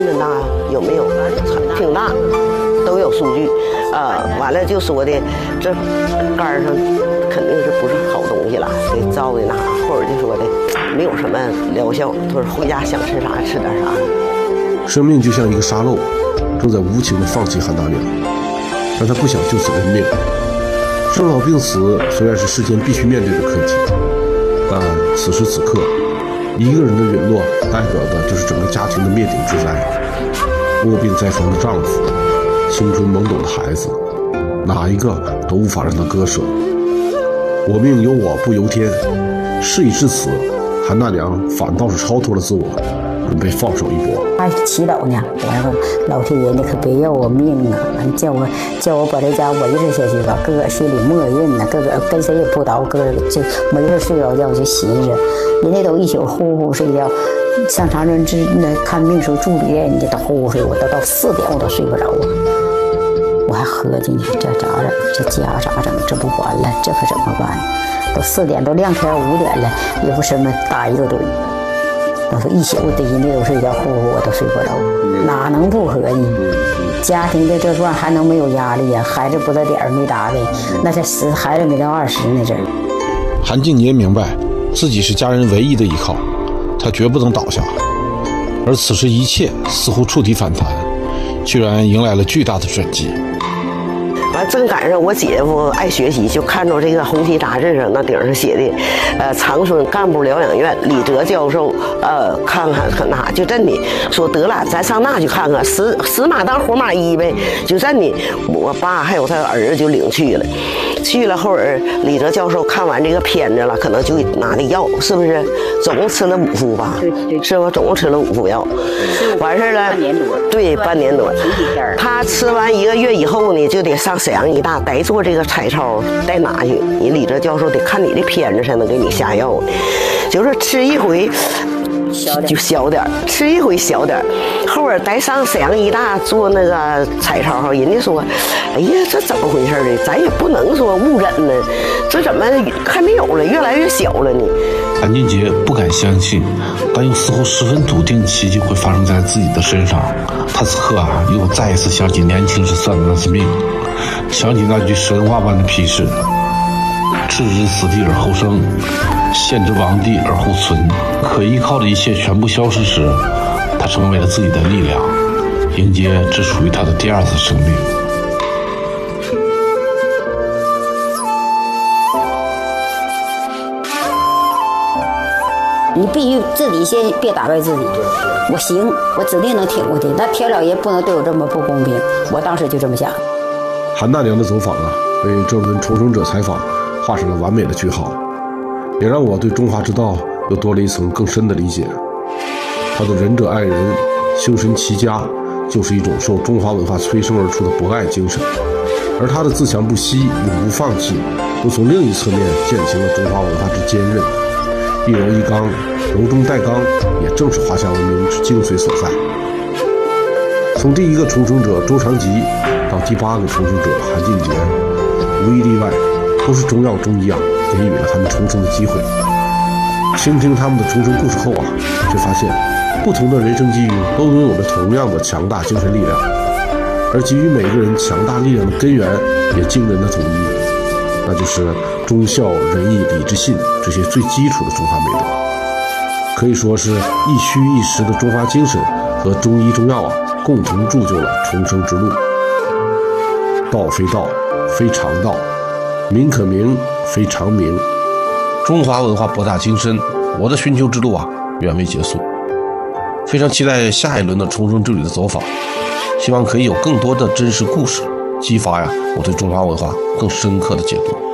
那大有没有？挺大，都有数据。完了就说的这杆上肯定是不是好东西了，给糟的那，或者就说的没有什么疗效，他说回家想吃啥吃点啥。 生命就像一个沙漏，正在无情地放弃韩大娘，但他不想就此认命。生老病死虽然是世间必须面对的课题，但此时此刻，一个人的陨落代表的就是整个家庭的灭顶之灾。卧病在床的丈夫，青春懵懂的孩子，哪一个都无法让他割舍。我命由我不由天，事已至此，韩大娘反倒是超脱了自我，准备放手一搏。 还祈祷呢，我说老天爷，你可别要我命啊！叫我把这家维持下去吧。哥哥心里默认呢，哥哥跟谁也不叨，哥哥就没事睡着觉就寻思，人家都一宿呼呼睡觉。上长春那看病时候住里人家都呼呼睡，我都到4点我都睡不着啊。我还合计呢，这咋整？这家咋整？这不完了，这可怎么办？都4点都亮天5点了，也不什么打一个盹。我说一宿逮那都睡觉，呼呼我都睡不着，哪能不合计？家庭的这段还能没有压力呀？孩子不到点没打的，那才孩子没到20呢这。 韩静也明白自己是家人唯一的依靠，他绝不能倒下。而此时一切似乎触底反弹，居然迎来了巨大的转机。 完正赶上我姐夫爱学习，就看着这个《红旗》杂志上那顶上写的，长春干部疗养院李哲教授，看看那就真的说得了，咱上那去看看，死马当活马医呗，就真的，我爸还有他儿子就领去了。去了后儿，李哲教授看完这个片子了，可能就拿的药，是不是？总共吃了5副吧？对，是吧？总共吃了5副药，完事了。对，半年多。他吃完1个月以后呢，就得上沈阳医大，得做这个彩超，得拿去。你李哲教授得看你的片子才能给你下药，就是吃一回。就小点，吃一回小点，后边再上沈阳医大做那个彩超，人家说，哎呀，这怎么回事呢？咱也不能说误诊呢，这怎么还没有了，越来越小了呢？ 韩俊杰不敢相信，但又似乎十分笃定奇迹会发生在自己的身上。他此刻又再一次想起年轻时算的那次命，想起那句神话般的批示：置之死地而后生，陷之亡地而后存。可依靠的一切全部消失时，他成为了自己的力量，迎接只属于他的第2次生命。 你必须自己先别打败自己，我行，我指定能挺过去。那天老爷不能对我这么不公平，我当时就这么想。 韩大娘的走访为这轮重生者采访画上了完美的句号，也让我对中华之道又多了一层更深的理解。他的仁者爱人，修身齐家，就是一种受中华文化催生而出的博爱精神。而他的自强不息、永不放弃，又从另一侧面践行了中华文化之坚韧。一柔一刚，柔中带刚，也正是华夏文明之精髓所在。从第1个重生者周长吉到第8个重生者韩俊杰，无一例外都是中药中医给予了他们重生的机会。倾听他们的重生故事后却发现不同的人生际遇都拥有着同样的强大精神力量，而给予每个人强大力量的根源也惊人的统一，那就是忠孝仁义礼智信这些最基础的中华美德。可以说是一虚一实的中华精神和中医中药共同铸就了重生之路。道非道，非常道；名可名，非常名。中华文化博大精深，我的寻求之路远未结束。非常期待下一轮的重生之旅的走访，希望可以有更多的真实故事，激发我对中华文化更深刻的解读。